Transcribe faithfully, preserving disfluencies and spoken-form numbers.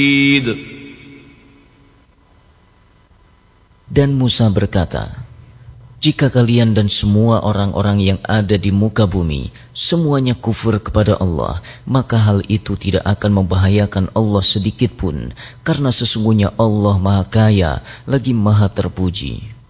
Dan Musa berkata, jika kalian dan semua orang-orang yang ada di muka bumi semuanya kufur kepada Allah, maka hal itu tidak akan membahayakan Allah sedikit pun, karena sesungguhnya Allah Maha Kaya lagi Maha Terpuji.